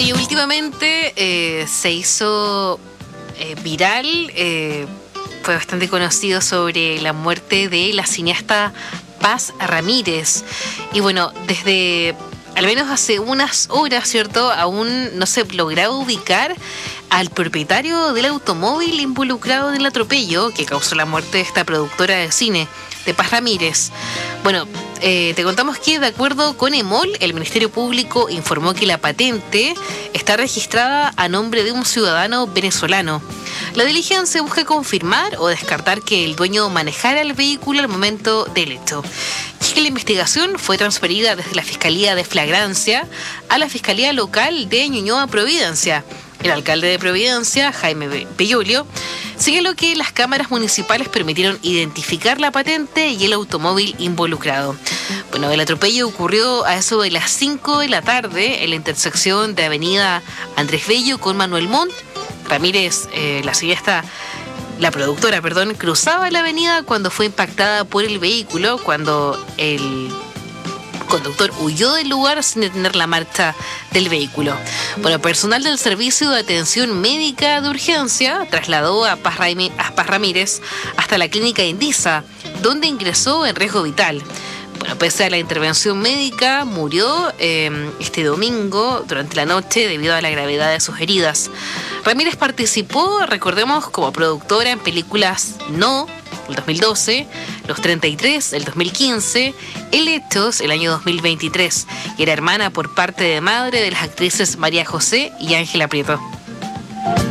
Oye, últimamente se hizo viral, fue bastante conocido sobre la muerte de la cineasta Paz Ramírez. Y bueno, desde al menos hace unas horas, ¿cierto? Aún no se lograba ubicar al propietario del automóvil involucrado en el atropello que causó la muerte de esta productora de cine, de Paz Ramírez. Bueno, te contamos que de acuerdo con EMOL, el Ministerio Público informó que la patente está registrada a nombre de un ciudadano venezolano. La diligencia busca confirmar o descartar que el dueño manejara el vehículo al momento del hecho. Y que la investigación fue transferida desde la Fiscalía de Flagrancia a la Fiscalía Local de Ñuñoa, Providencia. El alcalde de Providencia, Jaime Pellolio, señaló que las cámaras municipales permitieron identificar la patente y el automóvil involucrado. Bueno, el atropello ocurrió a eso de las 5 de la tarde en la intersección de avenida Andrés Bello con Manuel Montt. Ramírez, la productora, cruzaba la avenida cuando fue impactada por el vehículo, cuando el conductor huyó del lugar sin detener la marcha del vehículo. Bueno, personal del Servicio de Atención Médica de Urgencia trasladó a Paz Ramírez hasta la clínica Indisa, donde ingresó en riesgo vital. Bueno, pese a la intervención médica, murió este domingo durante la noche debido a la gravedad de sus heridas. Ramírez participó, recordemos, como productora en películas No, el 2012, Los 33, el 2015, Helechos, el año 2023, y era hermana por parte de madre de las actrices María José y Ángela Prieto.